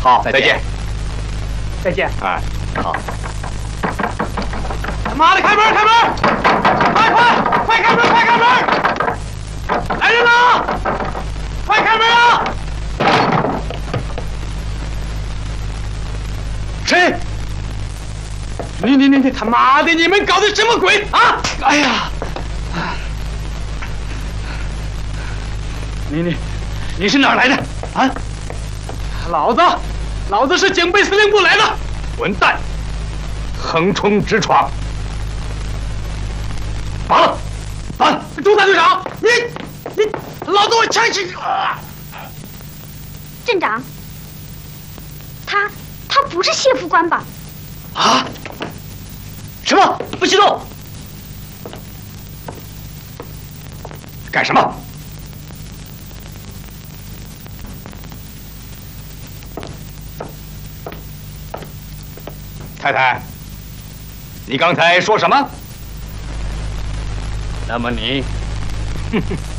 好，再见。 再见。 哎，好。 他妈的，开门！开门！快开门！快开门！来人了！快开门啊！谁？你他妈的！你们搞的什么鬼啊！哎呀！你是哪儿来的啊？老子是警备司令部来的。 混蛋！横冲直闯！绑了！绑！ 中大队长，你，老子我枪毙！ 镇长，他不是谢副官吧？ 啊？什么？不许动！ 干什么？太太，你刚才说什么？那么你，哼哼。